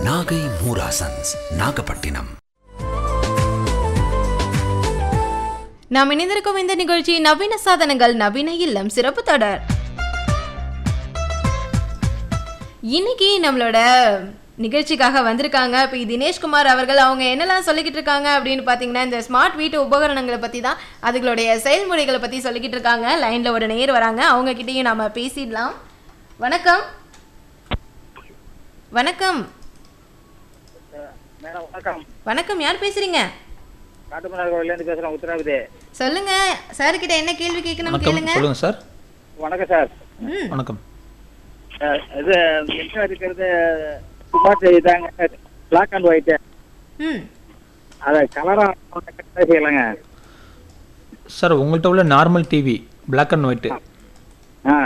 நாகை மூராசன்ஸ் நாகப்பட்டினம். நாம் இணைந்திருக்கும் இந்த நிகழ்ச்சி நவீன சாதனங்கள் நவீன இல்லம் சிறப்பு தொடர். இன்னைக்கு நம்மளோட நிகழ்ச்சிக்காக வந்திருக்காங்க பி தினேஷ்குமார் அவர்கள். அவங்க என்னெல்லாம் சொல்லிக்கிட்டு இருக்காங்க அப்படின்னு பார்த்தீங்கன்னா, இந்த ஸ்மார்ட் வீட்டு உபகரணங்களை பற்றி தான், அதுகளுடைய செயல்முறைகளை பற்றி சொல்லிக்கிட்டு இருக்காங்க. லைனில் ஒரு நேர் வராங்க, அவங்க கிட்டேயும் நம்ம பேசிடலாம். வணக்கம். வணக்கம். வணக்கம், யார் பேசுறீங்க? சொல்லுங்க சார், கிட்ட என்ன கேள்வி கேட்கணும் கேளுங்க. சொல்லுங்க சார். வணக்கம் சார். வணக்கம். இது என்ன இருக்கிறது? ஸ்மார்ட் இதாங்க, பிளாக் அண்ட் ஒயிட். அதை கலரா செய்யலாங்க சார். உங்கள்கிட்ட உள்ள normal TV black and white